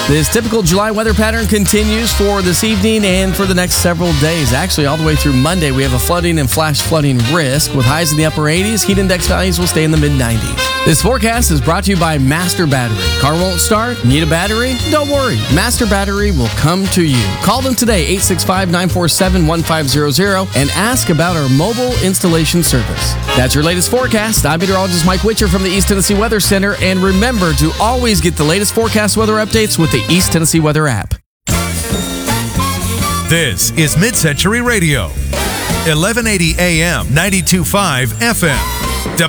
This typical July weather pattern continues for this evening and for the next several days. Actually, all the way through Monday, we have a flooding and flash flooding risk with highs in the upper 80s. Heat index values will stay in the mid-90s. This forecast is brought to you by Master Battery. Car won't start? Need a battery? Don't worry. Master Battery will come to you. Call them today, 865-947-1500, and ask about our mobile installation service. That's your latest forecast. I'm meteorologist Mike Witcher from the East Tennessee Weather Center. And remember to always get the latest forecast weather updates with the East Tennessee Weather app. This is Mid-Century Radio, 1180 AM, 92.5 FM.